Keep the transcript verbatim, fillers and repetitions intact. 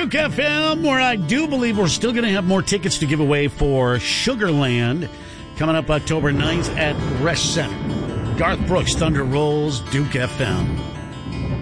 Duke F M, where I do believe we're still going to have more tickets to give away for Sugarland coming up October ninth at Resch Center. Garth Brooks, Thunder Rolls, Duke F M.